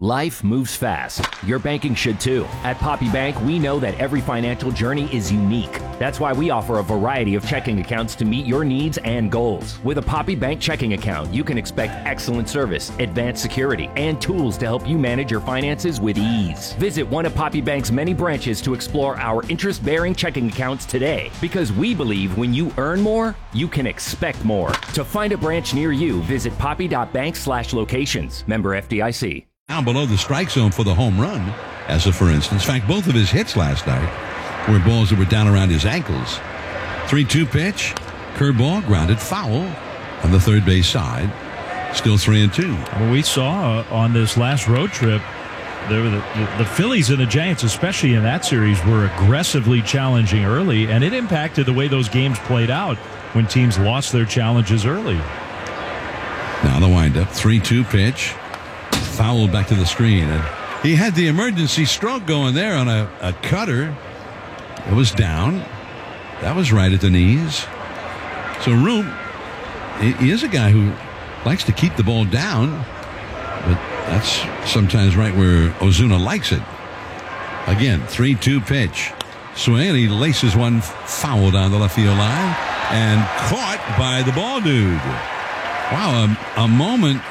Life moves fast. Your banking should too. At Poppy Bank, we know that every financial journey is unique. That's why we offer a variety of checking accounts to meet your needs and goals. With a Poppy Bank checking account, you can expect excellent service, advanced security, and tools to help you manage your finances with ease. Visit one of Poppy Bank's many branches to explore our interest-bearing checking accounts today, because we believe when you earn more, you can expect more. To find a branch near you, visit poppy.bank/locations. Member FDIC. Down below the strike zone for the home run, as a for instance. In fact, both of his hits last night were balls that were down around his ankles. 3-2 pitch, curveball, grounded foul on the third base side. Still 3-2. Well, we saw on this last road trip, the Phillies and the Giants, especially in that series, were aggressively challenging early, and it impacted the way those games played out when teams lost their challenges early. Now the windup, 3-2 pitch. Foul back to the screen. And he had the emergency stroke going there on a cutter. It was down. That was right at the knees. So Roop, he is a guy who likes to keep the ball down, but that's sometimes right where Ozuna likes it. Again, 3-2 pitch. Swing, and he laces one foul down the left field line and caught by the ball dude. Wow, a moment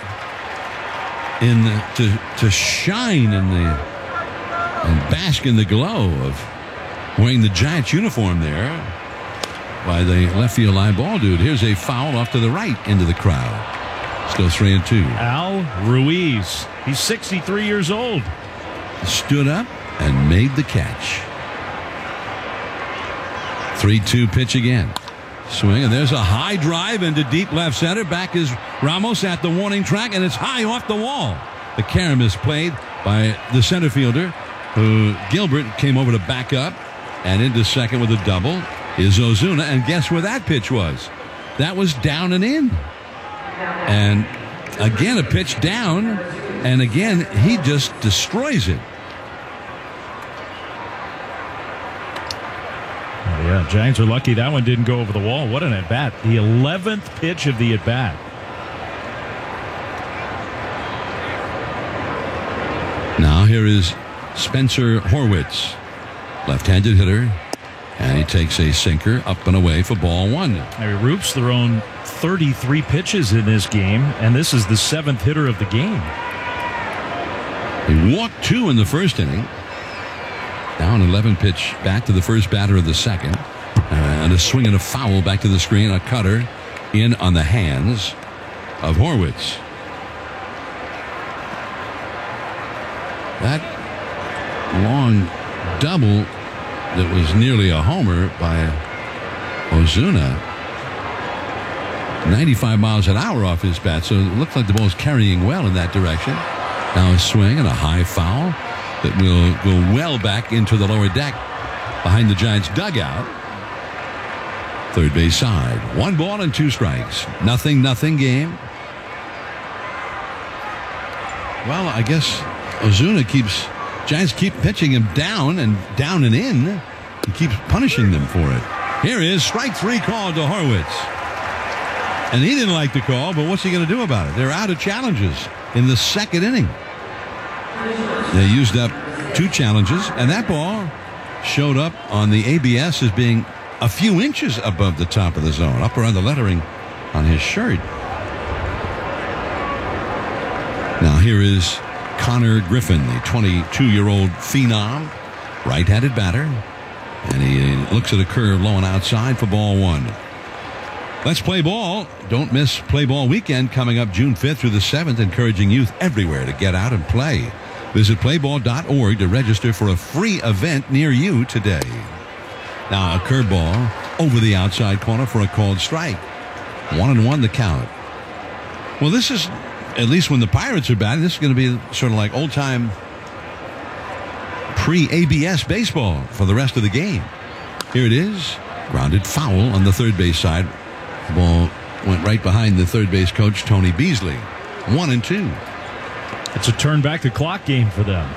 to shine and bask in the glow of wearing the Giants uniform there by the left field line ball dude. Here's a foul off to the right into the crowd. Still 3-2. Al Ruiz, he's 63 years old. Stood up and made the catch. 3-2 pitch again. Swing, and there's a high drive into deep left center. Back is Ramos at the warning track, and it's high off the wall. The carom is played by the center fielder, who Gilbert came over to back up, and into second with a double is Ozuna. And guess where that pitch was? That was down and in. And again, a pitch down, and again, he just destroys it. Yeah, Giants are lucky that one didn't go over the wall. What an at-bat. The 11th pitch of the at-bat. Now here is Spencer Horwitz, left-handed hitter, and he takes a sinker up and away for ball one. Roop's thrown 33 pitches in this game, and this is the 7th hitter of the game. He walked 2 in the first inning. Down 11 pitch back to the first batter of the second. And a swing and a foul back to the screen. A cutter in on the hands of Horwitz. That long double that was nearly a homer by Ozuna. 95 miles an hour off his bat. So it looks like the ball's carrying well in that direction. Now a swing and a high foul that will go well back into the lower deck behind the Giants dugout. Third base side. 1 ball and 2 strikes. Nothing game. Well, I guess Ozuna Giants keep pitching him down and in. He keeps punishing them for it. Here is strike 3 called to Horwitz. And he didn't like the call, but what's he going to do about it? They're out of challenges in the second inning. They used up 2 challenges, and that ball showed up on the ABS as being a few inches above the top of the zone, up around the lettering on his shirt. Now here is Connor Griffin, the 22-year-old phenom, right-handed batter, and he looks at a curve low and outside for ball 1. Let's play ball. Don't miss Play Ball Weekend coming up June 5th through the 7th, encouraging youth everywhere to get out and play. Visit playball.org to register for a free event near you today. Now a curveball over the outside corner for a called strike. 1-1 the count. Well, this is, at least when the Pirates are batting, this is going to be sort of like old-time pre-ABS baseball for the rest of the game. Here it is. Grounded foul on the third base side. The ball went right behind the third base coach, Tony Beasley. 1-2. It's a turn back the clock game for them.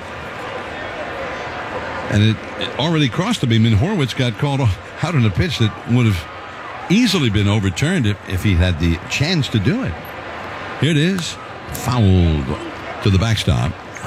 And it already crossed him. I mean, Horwitz got called out on a pitch that would have easily been overturned if he had the chance to do it. Here it is. Fouled to the backstop.